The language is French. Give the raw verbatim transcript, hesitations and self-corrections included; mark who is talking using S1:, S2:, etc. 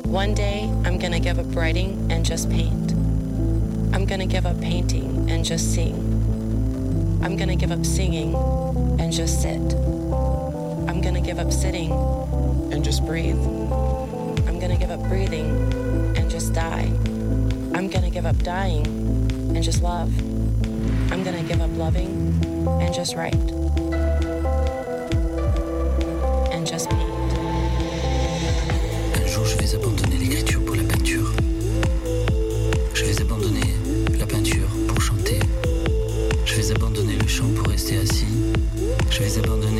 S1: One day, I'm gonna give up writing and just paint. I'm gonna give up painting and just sing. I'm gonna give up singing and just sit. I'm gonna give up sitting and just breathe. I'm gonna give up breathing and just die. I'm gonna give up dying and just love. I'm gonna give up loving and just write. And just paint.
S2: Un jour, je vais abandonner l'écriture pour la peinture. Je vais abandonner la peinture pour chanter. Je vais abandonner le chant pour rester assis. Je vais abandonner